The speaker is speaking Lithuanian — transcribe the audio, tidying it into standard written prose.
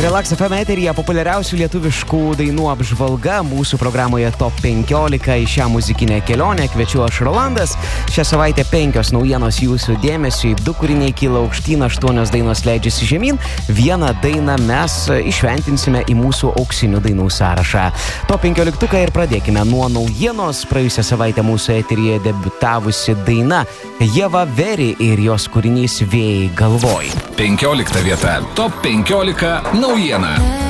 Relax FM eteryje populiariausių lietuviškų dainų apžvalga. Mūsų programoje Top 15 į šią muzikinę kelionę kviečiu aš Rolandas. Šią savaitę 5 naujienos jūsų dėmesiui. 2 kūriniai kyla aukštyn, 8 dainos leidžiasi žemyn. 1 dainą mes išventinsime į mūsų auksinių dainų sąrašą. Top 15 ir pradėkime nuo naujienos. Praėjusią savaitę mūsų eteryje debiutavusi daina Ieva Very ir jos kūrinys Vėjai galvoj. 15 vieta. Top 15 naujiena.